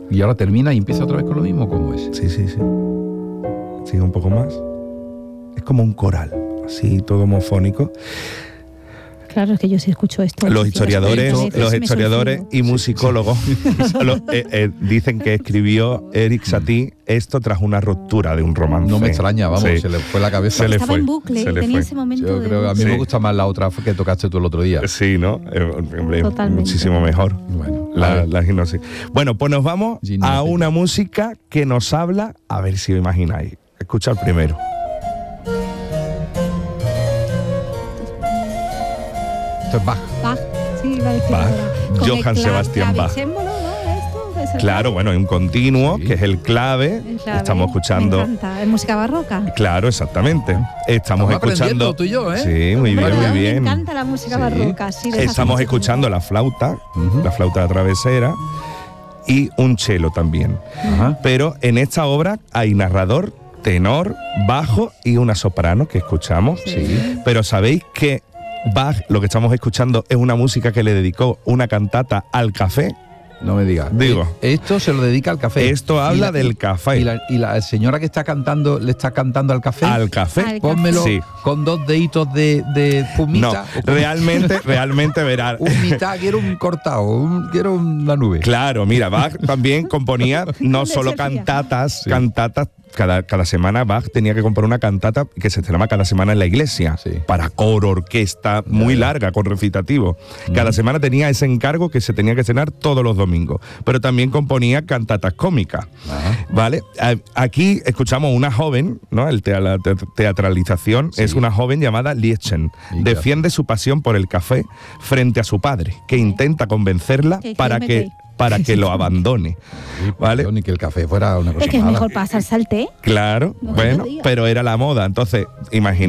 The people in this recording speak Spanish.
Y ahora termina y empieza otra vez con lo mismo, ¿cómo es? Sí. Sigue un poco más. Es como un coral, así todo homofónico. Claro, es que yo sí escucho esto. Los historiadores y musicólogos dicen que escribió Erik Satie esto tras una ruptura de un romance. No me extraña, vamos, Sí. se le fue la cabeza. Estaba en bucle, tenía ese momento. Yo creo que a mí me gusta más la otra que tocaste tú el otro día. Sí, ¿no? Totalmente. Muchísimo mejor. Bueno, La hipnosis. Bueno, pues nos vamos a una música que nos habla, a ver si os imagináis. Escucha el primero. Esto es Bach. Bach, sí, iba a decir Bach. ahora. Con Johann el Sebastian Bach. clavicémbalo, ¿no? Esto, es el Claro, bueno, hay un continuo, Sí. que es el clave. El clave. Estamos escuchando. Me encanta, es música barroca. Claro, exactamente. Estamos aprendiendo escuchando. tú y yo, ¿eh? Sí, muy bien, Bueno, muy bien. Me encanta la música Sí. barroca. Sí, de Estamos esas escuchando la flauta, Ujú. la flauta travesera y un cello también. Ajá. Pero en esta obra hay narrador, tenor, bajo y una soprano que escuchamos. Sí. Pero ¿sabéis que Bach, lo que estamos escuchando, es una música que le dedicó una cantata al café? No me digas. Digo. Esto se lo dedica al café. Esto habla del café. Y la señora que está cantando, le está cantando al café. Al café. Al Pónmelo Sí. con 2 deditos de No, espumita. realmente verás. Un mitad, quiero un cortado, quiero una nube. Claro, mira, Bach también componía no Leche solo fría. cantatas, Sí. cantatas. Cada semana Bach tenía que componer una cantata que se estrenaba cada semana en la iglesia, Sí. para coro, orquesta, muy larga, con recitativo. Cada semana tenía ese encargo que se tenía que estrenar todos los domingos, pero también componía cantatas cómicas. Ajá. ¿Vale? Aquí escuchamos una joven, ¿no? La teatralización Sí. es una joven llamada Lieschen. Y Defiende su pasión por el café frente a su padre, que intenta convencerla Que para que lo abandone. ¿Vale? Ni que el café fuera una cosa Es que es mala. mejor pasarse al té. Claro, No bueno, lo digas. pero era la moda. Entonces, imagínate.